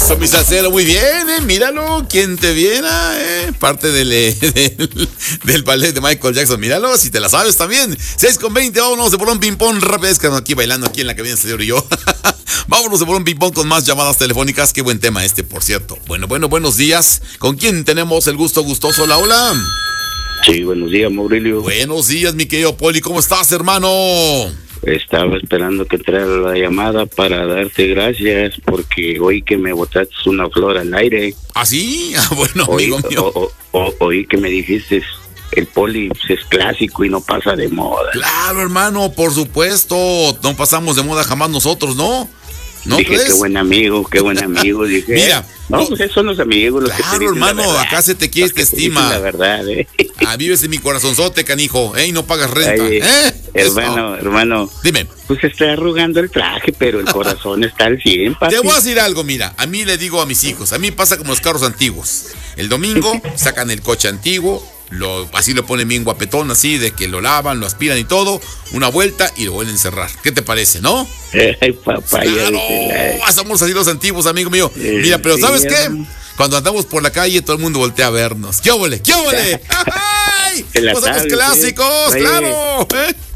Eso, mi salsero, muy bien, míralo, ¿quién te viene? Parte del ballet de Michael Jackson, míralo, si te la sabes también. 6:20, vámonos de por un ping-pong rápido, es que aquí bailando aquí en la cabina, señor y yo. Vámonos de por un ping-pong con más llamadas telefónicas, qué buen tema por cierto. Bueno, buenos días. ¿Con quién tenemos el gusto gustoso? Hola. Sí, buenos días, Mauricio. Buenos días, mi querido Poli, ¿cómo estás, hermano? Estaba esperando que traiga la llamada para darte gracias porque oí que me botaste una flor al aire. ¿Ah, sí? Bueno, amigo mío. Oí que me dijiste, el Poli es clásico y no pasa de moda. Claro, hermano, por supuesto. No pasamos de moda jamás nosotros, ¿no? ¿No dije, crees? qué buen amigo, dije. Mira. No, pues esos son los amigos los claro, que te dicen hermano, la verdad, acá se te quiere, te estima. La verdad, Vives en mi corazonzote, canijo, y no pagas renta. Ay, hermano. Dime. Pues está arrugando el traje, pero el corazón está al 100, papi. Te voy a decir algo, mira, a mí le digo a mis hijos, a mí pasa como los carros antiguos. El domingo sacan el coche antiguo, así lo ponen bien guapetón, así de que lo lavan, lo aspiran y todo, una vuelta y lo vuelven a encerrar. ¿Qué te parece, no? Ay, papá, claro, somos así los antiguos, amigo mío. Mira, pero ¿sabes qué? Cuando andamos por la calle, todo el mundo voltea a vernos. ¡Qué óvole! ¡Qué óvole! ¡Ay! Pues somos clásicos, claro.